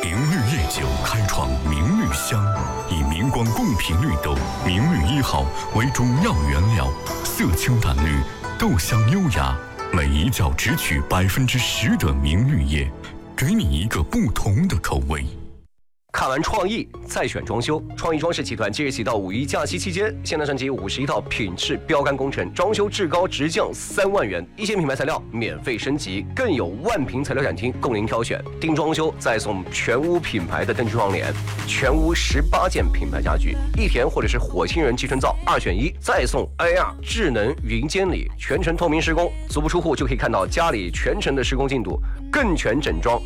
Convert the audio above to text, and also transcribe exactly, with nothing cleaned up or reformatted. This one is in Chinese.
明绿夜酒开创明绿香，以明光贡品绿豆明绿一号为主要原料，色清淡绿，豆香优雅，每一角只取百分之十的明绿叶，给你一个不同的口味。 看完创意再选装修，创意装饰集团即日起到五一假期期间，现代升级五十一套品质标杆工程，装修至高直降三万元，一线品牌材料免费升级，更有万平材料展厅供您挑选。定装修再送全屋品牌的灯具窗帘，全屋十八件品牌家具，益田或者是火星人集成灶二选一，再送 A R 智能云监理，全程透明施工，足不出户就可以看到家里全程的施工进度，更全整装。